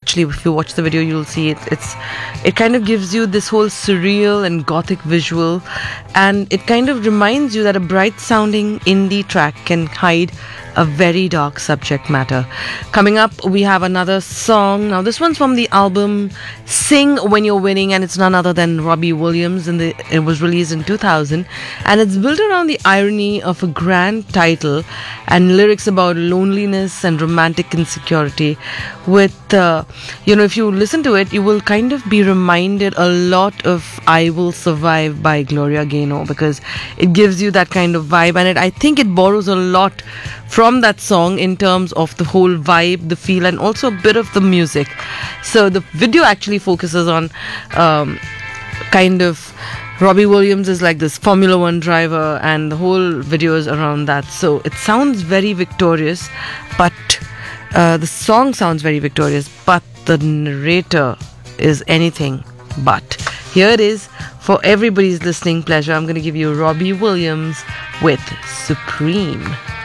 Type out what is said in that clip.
actually, if you watch the video, you'll see it kind of gives you this whole surreal and gothic visual, and it kind of reminds you that a bright sounding indie track can hide a very dark subject matter. Coming up, we have another song. Now, this one's from the album Sing When You're Winning, and it's none other than Robbie Williams. It was released in 2000, and it's built around the irony of a grand title and lyrics about loneliness and romantic insecurity. With, if you listen to it, you will kind of be reminded a lot of I Will Survive by Gloria Gaynor, because it gives you that kind of vibe, and I think it borrows a lot from that song in terms of the whole vibe, the feel, and also a bit of the music. So the video actually focuses on kind of Robbie Williams is like this Formula One driver, and the whole video is around that. So it sounds very victorious, but the song sounds very victorious, but the narrator is anything but. Here it is for everybody's listening pleasure. I'm going to give you Robbie Williams with Supreme.